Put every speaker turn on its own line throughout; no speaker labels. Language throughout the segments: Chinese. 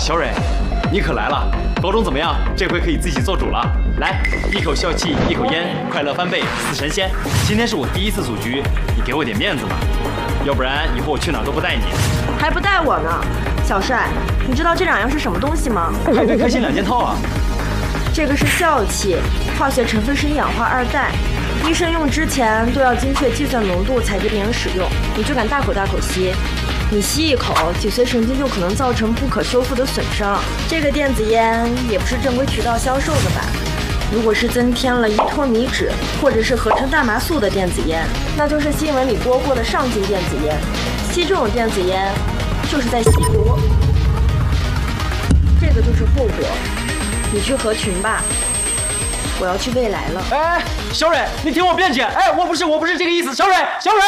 小蕊，你可来了！高中怎么样？这回可以自己做主了。来，一口笑气，一口烟，快乐翻倍，似神仙。今天是我第一次组局，你给我点面子嘛，要不然以后我去哪儿都不带你。
还不带我呢？小帅，你知道这两样是什么东西吗？
派对开心2件套啊！
这个是笑气，化学成分是1氧化2氮。医生用之前都要精确计算浓度才给病人使用，你就敢大口吸？你吸一口，脊髓神经就可能造成不可修复的损伤。这个电子烟也不是正规渠道销售的吧？如果是增添了依托米酯或者是合成大麻素的电子烟，那就是新闻里播过的上镜电子烟。吸这种电子烟就是在吸毒，这个就是后果。你去合群吧，我要去未来了。
哎，小蕊，你听我辩解。哎，我不是这个意思，小蕊。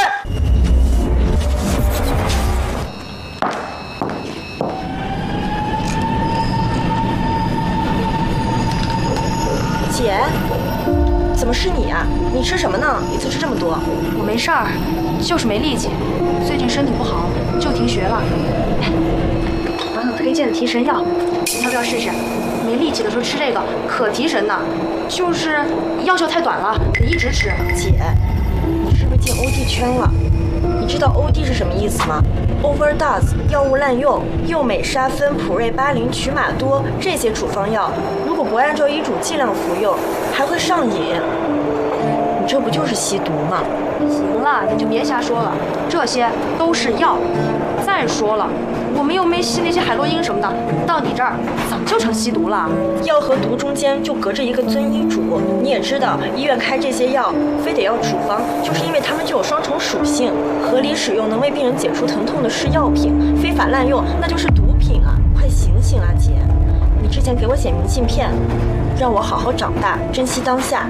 姐，怎么是你啊？你吃什么呢？一次吃这么多？
我没事儿，就是没力气，最近身体不好，就停学了。网友推荐的提神药，你要不要试试？没力气的时候吃这个可提神的，就是药效太短了，得一直吃。
姐，你是不是进 OD 圈了？你知道 OD 是什么意思吗 ？Overdose， 药物滥用，右美沙芬、普瑞巴林、曲马多这些处方药，如果不按照医嘱剂量服用，还会上瘾。你这不就是吸毒吗？
行了，你就别瞎说了，这些都是药。再说了，我们又没吸那些海洛因什么的，到你这儿怎么就成吸毒了？
药和毒中间就隔着一个遵医嘱。你也知道，医院开这些药非得要处方，就是因为它们具有双重属性。合理使用能为病人解除疼痛的是药品，非法滥用那就是毒品啊！快醒醒啊，姐！你之前给我写明信片，让我好好长大，珍惜当下。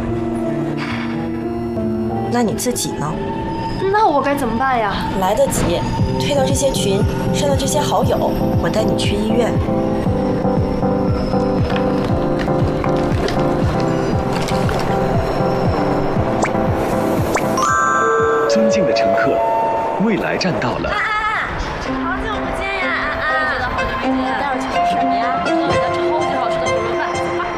那你自己呢？
那我该怎么办呀？
来得及，退到这些群，删到这些好友，我带你去医院。
尊敬的乘客，未来站到了。
好久不见呀，安安。我也觉得好久没见。待会儿去吃什么呀？